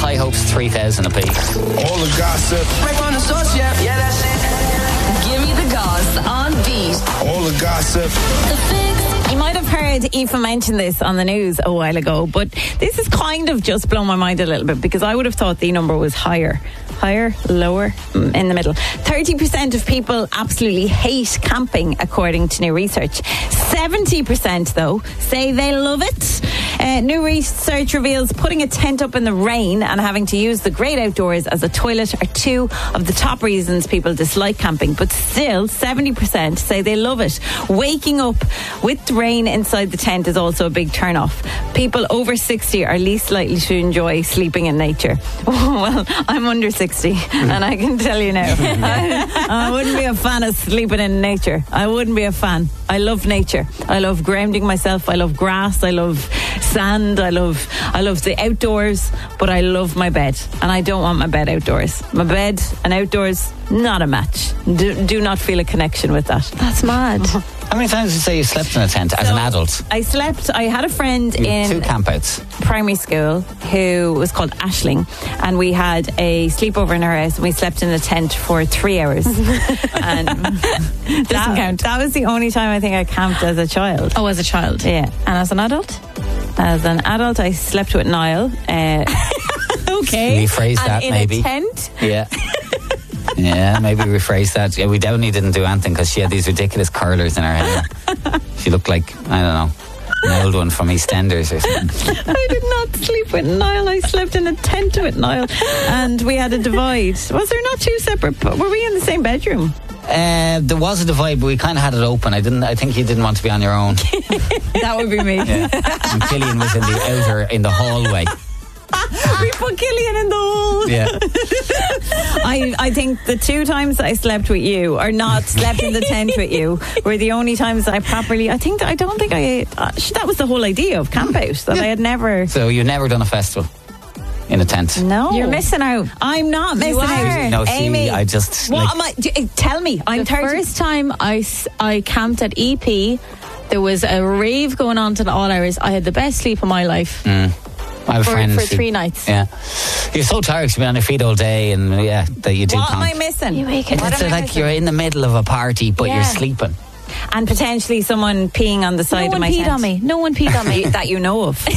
High Hopes, 3,000 apiece. All the gossip. Right from the source, yeah, that's it. Give me the goss on Beat. All the gossip. The Fix. You might have heard Aoife mention this on the news a while ago, but this is kind of just blown my mind a little bit, because I would have thought the number was higher, lower, in the middle. 30% of people absolutely hate camping, according to new research. 70% though say they love it. New research reveals putting a tent up in the rain and having to use the great outdoors as a toilet are two of the top reasons people dislike camping, but still 70% say they love it. Waking up with the rain inside the tent is also a big turn off. People over 60 are least likely to enjoy sleeping in nature. Well, I'm under 60 and I can tell you now, I wouldn't be a fan of sleeping in nature. I wouldn't be a fan. I love nature. I love grounding myself. I love grass. I love sand. I love the outdoors, but I love my bed, and I don't want my bed outdoors. My bed and outdoors, not a match. Do not feel a connection with that. That's mad. How many times did you say you slept in a tent as an adult? I had a friend in 2 campouts. primary school who was called Aisling, and we had a sleepover in her house, and we slept in a tent for 3 hours. And doesn't count. That was the only time I think I camped as a child. Oh, as a child? Yeah. And as an adult? As an adult, I slept with Niall. Okay. Rephrase that, in maybe. a tent? Yeah. Yeah, maybe rephrase that. Yeah, we definitely didn't do anything because she had these ridiculous curlers in her hair. She looked like, I don't know, an old one from EastEnders or something. I did not sleep with Niall. I slept in a tent with Niall, and we had a divide. Was there not 2 separate? Were we in the same bedroom? There was a divide, but we kind of had it open. I think you didn't want to be on your own. That would be me. Yeah. And Killian was in the hallway. We put Killian in the hole. Yeah. I think the 2 times that I slept with you, or not slept in the tent with you, were the only times I properly. That was the whole idea of camp out, that I had never. So you've never done a festival in a tent? No, you're missing out. I'm not missing out. No, see, Amy, I just. what am I? Tell me, I'm 30. The first time I camped at EP, there was a rave going on to all hours. I had the best sleep of my life. I have friends for 3 nights. Yeah, you're so tired to be on your feet all day, and that you do. What am I missing? You wake up. It's like you're in the middle of a party, but you're sleeping. And potentially someone peeing on the side of my tent. No one peed on me. That you know of.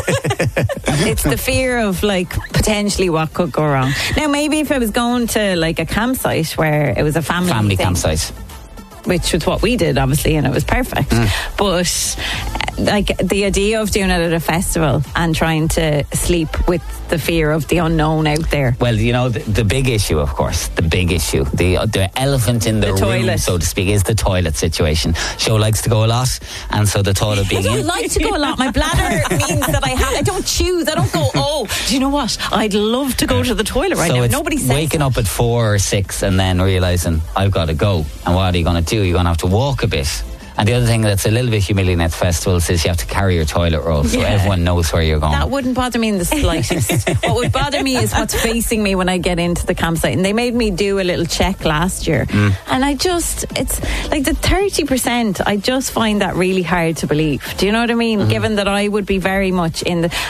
It's the fear of potentially what could go wrong. Now, maybe if I was going to a campsite where it was a family thing, campsite, which was what we did, obviously, and it was perfect. But the idea of doing it at a festival and trying to sleep with the fear of the unknown out there. Well, the big issue, of course, the elephant in the room, toilet, so to speak, is the toilet situation. Joe likes to go a lot, and so the toilet being I don't like to go a lot. My bladder means that I don't choose. I don't go, do you know what? I'd love to go to the toilet right now. It's nobody says waking up at 4 or 6 and then realising I've got to go. And what are you going to do? You're going to have to walk a bit. And the other thing that's a little bit humiliating at festivals is you have to carry your toilet roll, so everyone knows where you're going. That wouldn't bother me in the slightest. What would bother me is what's facing me when I get into the campsite. And they made me do a little check last year. And it's like the 30%, I just find that really hard to believe. Do you know what I mean? Given that I would be very much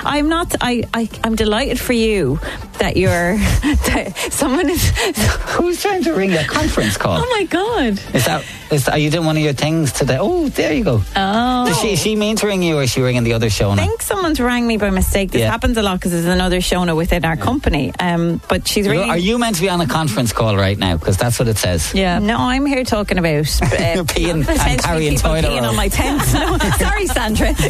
I'm delighted for you that you're, someone is... Who's trying to ring a conference call? Oh my God. Are you doing one of your things today? Oh, there you go. Oh. Is she mean to ring you, or is she ringing the other show now? I think someone's rang me by mistake. This happens a lot because there's another show now within our company. But she's ringing. Are you meant to be on a conference call right now? Because that's what it says. Yeah. No, I'm here talking about peeing and carrying people toilet peeing roll on my tent. No, sorry, Sandra.